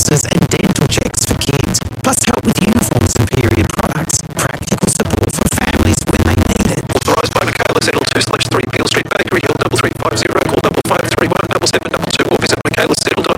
doctors and dental checks for kids, plus help with uniforms and period products. Practical support for families when they need it. Authorised by Michaela Settle 2/3 Peel Street, Bakery Hill 3350, call 5531 7722 or visit michaelasettle.com.au.